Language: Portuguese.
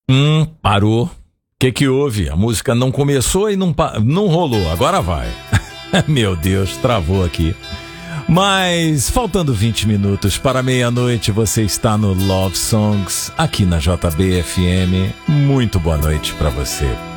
Parou. O que houve? A música não começou e não rolou. Agora vai. Meu Deus, travou aqui. Mas, faltando 20 minutos para meia-noite, você está no Love Songs, aqui na JBFM. Muito boa noite para você.